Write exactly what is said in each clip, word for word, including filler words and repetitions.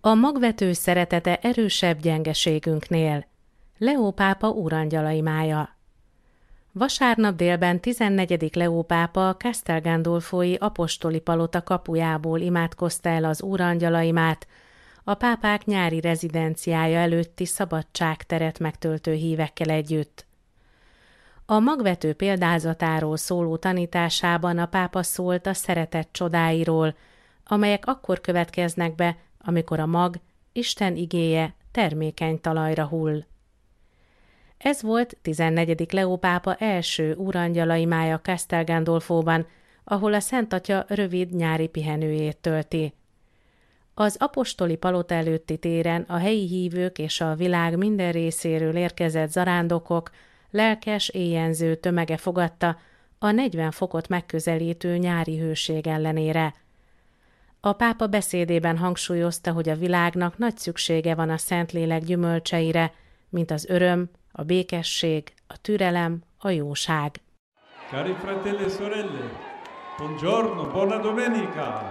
A magvető szeretete erősebb gyengeségünknél. Leó pápa úrangyalai mája. Vasárnap délben tizennegyedik Leó pápa a Castel Gandolfoi apostoli palota kapujából imádkozta el az úrangyalaimát, a pápák nyári rezidenciája előtti szabadságteret megtöltő hívekkel együtt. A magvető példázatáról szóló tanításában a pápa szólt a szeretet csodáiról, amelyek akkor következnek be, amikor a mag, Isten igéje termékeny talajra hull. Ez volt tizennegyedik Leó pápa első úrangyalai mája Castel Gandolfóban, ahol a Szent Atya rövid nyári pihenőjét tölti. Az apostoli palota előtti téren a helyi hívők és a világ minden részéről érkezett zarándokok lelkes, éjjenző tömege fogadta a negyven fokot megközelítő nyári hőség ellenére. A pápa beszédében hangsúlyozta, hogy a világnak nagy szüksége van a Szentlélek gyümölcseire, mint az öröm, a békesség, a türelem, a jóság. Cari fratelli e sorelle, buongiorno, buona domenica!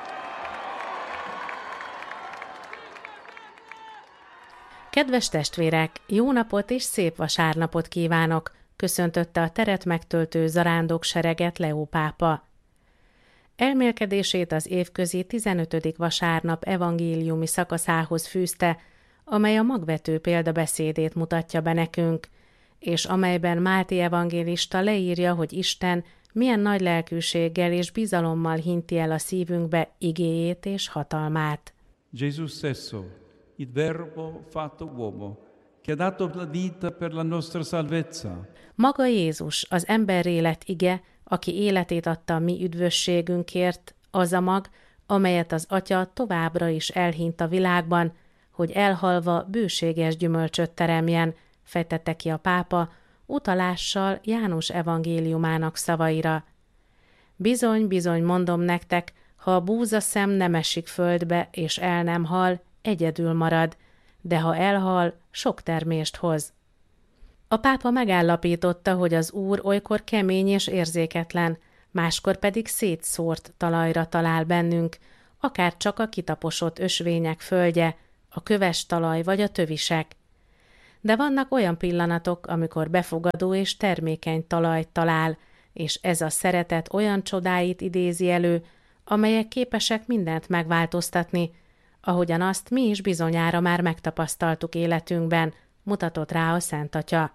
Kedves testvérek, jó napot és szép vasárnapot kívánok, köszöntötte a teret megtöltő zarándok sereget Leó pápa. Elmélkedését az évközi tizenötödik vasárnap evangéliumi szakaszához fűzte, amely a magvető példabeszédét mutatja be nekünk, és amelyben Máté evangélista leírja, hogy Isten milyen nagy lelkűséggel és bizalommal hinti el a szívünkbe igéjét és hatalmát. Gesù stesso, il Verbo fatto uomo, che ha dato la vita per la nostra salvezza. Maga Jézus, az emberré lett ige, aki életét adta a mi üdvösségünkért, az a mag, amelyet az Atya továbbra is elhint a világban, hogy elhalva bőséges gyümölcsöt teremjen, fejtette ki a pápa, utalással János evangéliumának szavaira. Bizony, bizony mondom nektek, ha a búzaszem nem esik földbe és el nem hal, egyedül marad, de ha elhal, sok termést hoz. A pápa megállapította, hogy az Úr olykor kemény és érzéketlen, máskor pedig szétszórt talajra talál bennünk, akár csak a kitaposott ösvények földje, a köves talaj vagy a tövisek. De vannak olyan pillanatok, amikor befogadó és termékeny talajt talál, és ez a szeretet olyan csodáit idézi elő, amelyek képesek mindent megváltoztatni, ahogyan azt mi is bizonyára már megtapasztaltuk életünkben, mutatott rá a Szent Atya.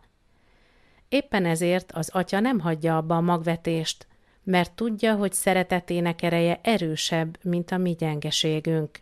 Éppen ezért az Atya nem hagyja abba a magvetést, mert tudja, hogy szeretetének ereje erősebb, mint a mi gyengeségünk.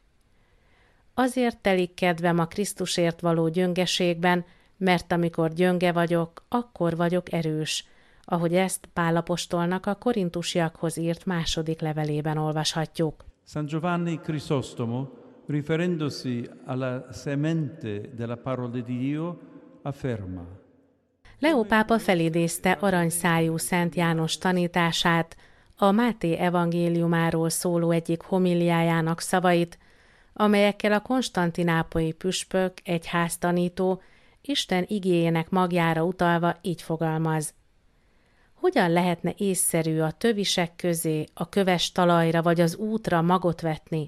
Azért telik kedvem a Krisztusért való gyöngeségben, mert amikor gyönge vagyok, akkor vagyok erős, ahogy ezt Pál apostolnak a korintusiakhoz írt második levelében olvashatjuk. San Giovanni Crisostomo, riferendosi alla semente della parola di Dio, afferma: Leó pápa felidézte aranyszájú Szent János tanítását, a Máté evangéliumáról szóló egyik homiliájának szavait, amelyekkel a konstantinápolyi püspök, egyháztanító, Isten igéjének magjára utalva így fogalmaz. Hogyan lehetne észszerű a tövisek közé, a köves talajra vagy az útra magot vetni?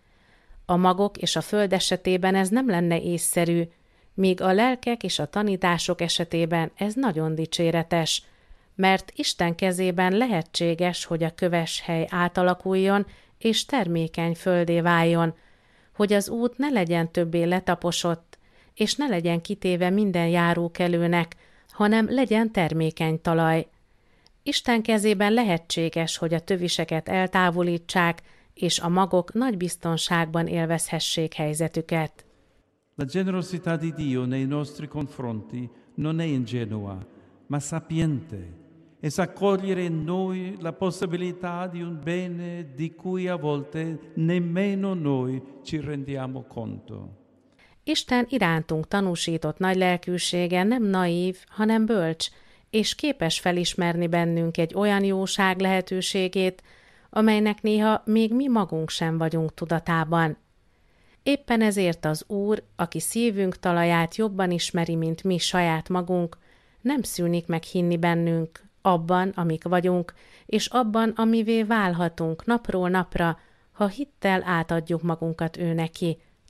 A magok és a föld esetében ez nem lenne észszerű, míg a lelkek és a tanítások esetében ez nagyon dicséretes, mert Isten kezében lehetséges, hogy a köves hely átalakuljon és termékeny földé váljon, hogy az út ne legyen többé letaposott, és ne legyen kitéve minden járókelőnek, hanem legyen termékeny talaj. Isten kezében lehetséges, hogy a töviseket eltávolítsák, és a magok nagy biztonságban élvezhessék helyzetüket. La generosità di Dio nei nostri confronti non è ingenua, ma sapiente, e sa cogliere in noi la possibilità di un bene di cui a volte nemmeno noi ci rendiamo conto. Isten irántunk tanúsított nagy lelkűsége nem naív, hanem bölcs, és képes felismerni bennünk egy olyan jóság lehetőségét, amelynek néha még mi magunk sem vagyunk tudatában. Éppen ezért az Úr, aki szívünk talaját jobban ismeri, mint mi saját magunk, nem szűnik meg hinni bennünk, abban, amik vagyunk, és abban, amivé válhatunk napról napra, ha hittel átadjuk magunkat ő neki,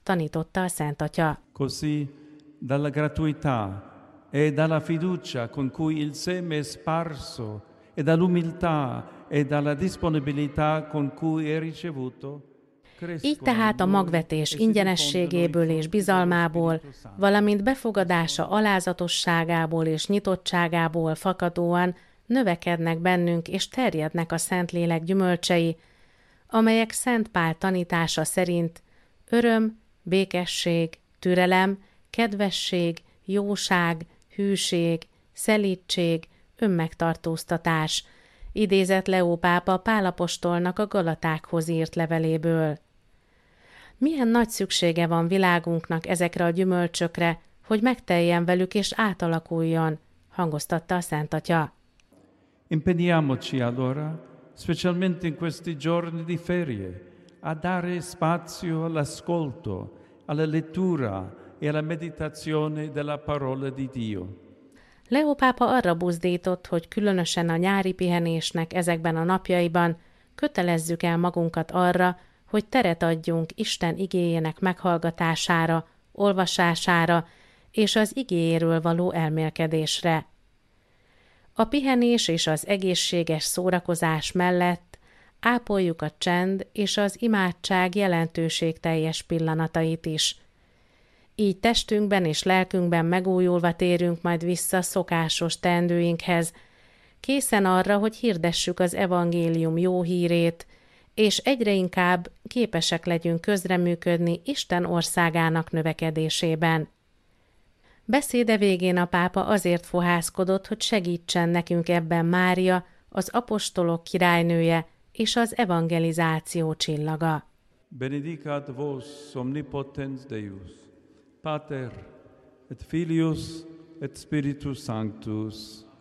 tanította a Szent Atya. Così, dalla gratuità e dalla fiducia con cui il seme è sparso, e dall'umiltà e dalla disponibilità con cui è ricevuto, így tehát a magvetés ingyenességéből és bizalmából, valamint befogadása alázatosságából és nyitottságából fakadóan növekednek bennünk és terjednek a Szentlélek gyümölcsei, amelyek Szent Pál tanítása szerint öröm, békesség, türelem, kedvesség, jóság, hűség, szelídség, önmegtartóztatás, idézett Leó pápa Pál apostolnak a Galatákhoz írt leveléből. Milyen nagy szüksége van világunknak ezekre a gyümölcsökre, hogy megteljen velük és átalakuljon, hangoztatta a Szent Atya. Impegniamoci allora, specialmente in questi giorni di ferie, a dare spazio all'ascolto, alla lettura e alla meditazione della parola di Dio. Leó pápa arra buzdított, hogy különösen a nyári pihenésnek ezekben a napjaiban kötelezzük el magunkat arra, hogy teret adjunk Isten igéjének meghallgatására, olvasására és az igéjéről való elmélkedésre. A pihenés és az egészséges szórakozás mellett ápoljuk a csend és az imádság jelentőségteljes pillanatait is. Így testünkben és lelkünkben megújulva térünk majd vissza szokásos teendőinkhez, készen arra, hogy hirdessük az evangélium jó hírét, és egyre inkább képesek legyünk közreműködni Isten országának növekedésében. Beszéde végén a pápa azért fohászkodott, hogy segítsen nekünk ebben Mária, az apostolok királynője és az evangelizáció csillaga. Benedicat vos omnipotens Deus, Pater et Filius et Spiritus Sanctus.